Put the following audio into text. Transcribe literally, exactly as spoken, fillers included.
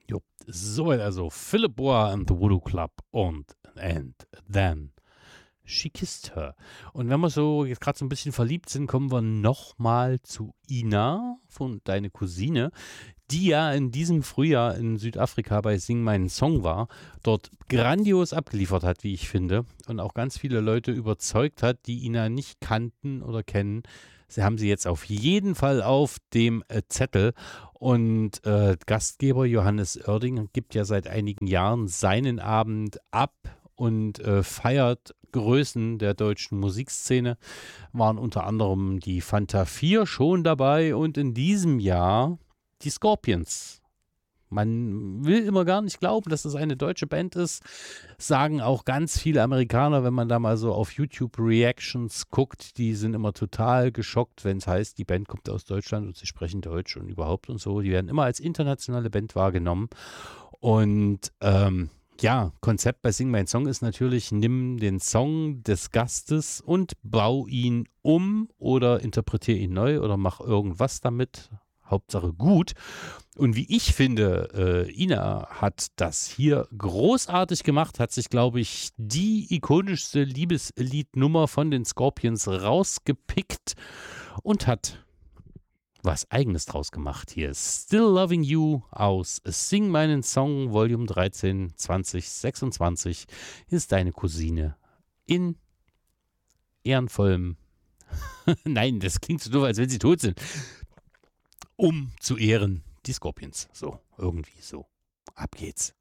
Jo, soweit also Philip Boa and the Voodoo Club und And Then She Kissed Her. Und wenn wir so jetzt gerade so ein bisschen verliebt sind, kommen wir nochmal zu Ina, von deine Cousine, die ja in diesem Frühjahr in Südafrika bei Sing meinen Song war, dort grandios abgeliefert hat, wie ich finde, und auch ganz viele Leute überzeugt hat, die Ina nicht kannten oder kennen. Sie haben sie jetzt auf jeden Fall auf dem äh, Zettel. Und äh, Gastgeber Johannes Oerding gibt ja seit einigen Jahren seinen Abend ab und äh, feiert Größen der deutschen Musikszene. Waren unter anderem die Fanta vier schon dabei und in diesem Jahr die Scorpions. Man will immer gar nicht glauben, dass es eine deutsche Band ist, sagen auch ganz viele Amerikaner, wenn man da mal so auf YouTube-Reactions guckt, die sind immer total geschockt, wenn es heißt, die Band kommt aus Deutschland und sie sprechen Deutsch und überhaupt und so. Die werden immer als internationale Band wahrgenommen. Und ähm, ja, Konzept bei Sing Mein Song ist natürlich, nimm den Song des Gastes und bau ihn um oder interpretiere ihn neu oder mach irgendwas damit. Hauptsache gut. Und wie ich finde, äh, Ina hat das hier großartig gemacht, hat sich, glaube ich, die ikonischste Liebesliednummer von den Scorpions rausgepickt und hat was Eigenes draus gemacht. Hier ist Still Loving You aus Sing meinen Song, Volume dreizehn, zwanzig sechsundzwanzig. Hier ist deine Cousine in ehrenvollem, nein, das klingt so doof, als wenn sie tot sind, um zu ehren die Scorpions. So, irgendwie so. Ab geht's.